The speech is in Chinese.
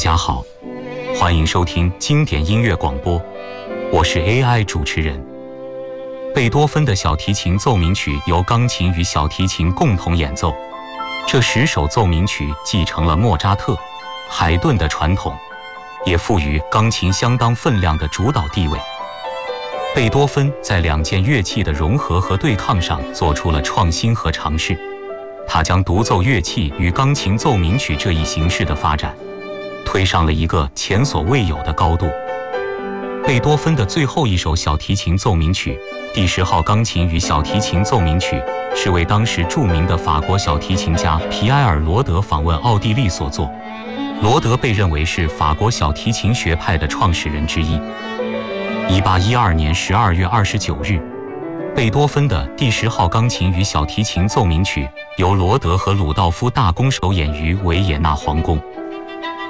家好，欢迎收听经典音乐广播，我是 AI 主持人。贝多芬的小提琴奏鸣曲由钢琴与小提琴共同演奏，这10首奏鸣曲继承了莫扎特、海顿的传统，也赋予钢琴相当分量的主导地位。贝多芬在2件乐器的融合和对抗上做出了创新和尝试，他将独奏乐器与钢琴奏鸣曲这一形式的发展推上了一个前所未有的高度。贝多芬的最后一首小提琴奏鸣曲第10号钢琴与小提琴奏鸣曲是为当时著名的法国小提琴家皮埃尔·罗德访问奥地利所作。罗德被认为是法国小提琴学派的创始人之一。1812年12月29日，贝多芬的第10号钢琴与小提琴奏鸣曲由罗德和鲁道夫大公首演于维也纳皇宫。